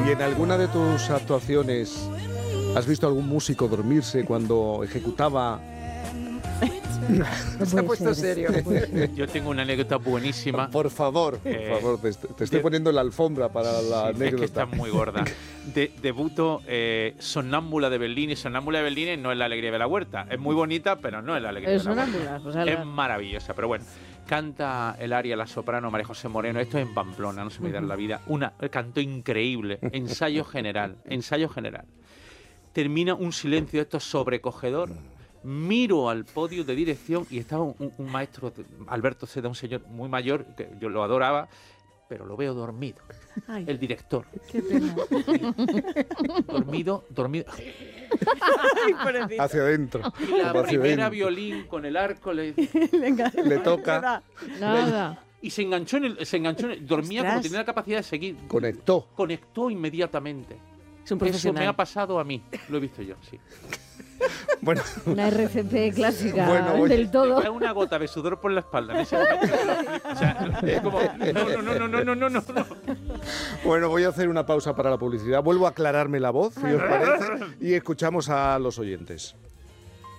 ¿Y en alguna de tus actuaciones has visto algún músico dormirse cuando ejecutaba? Se ha puesto serio. Yo tengo una anécdota buenísima. Por favor, te estoy poniendo la alfombra para la anécdota. Es que está muy gorda. Debuto Sonámbula de Berlín, y Sonámbula de Berlín no es la alegría de la huerta. Es muy bonita, pero no es la alegría de la huerta. O sea, es maravillosa, pero bueno. Canta el aria la soprano María José Moreno. Esto es en Pamplona, no se me da la vida. Cantó increíble. Ensayo general. Termina un silencio esto sobrecogedor. Miro al podio de dirección y estaba un maestro, Alberto Seda, un señor muy mayor, que yo lo adoraba, pero lo veo dormido. Ay, el director. Qué pena. Dormido. Ay, hacia adentro. Y la Hacia primera adentro. violín con el arco le Le toca. Nada. y se enganchó dormía Ostras. como tenía la capacidad de seguir. Conectó. Inmediatamente. Es un Eso profesional. me ha pasado a mí. Lo he visto yo, sí. Bueno, Una RCP clásica Bueno, oye, del todo. Es una gota de sudor por la espalda. En ese momento, o sea, es como, no. bueno, voy a hacer una pausa para la publicidad. Vuelvo a aclararme la voz, si os parece, y escuchamos a los oyentes.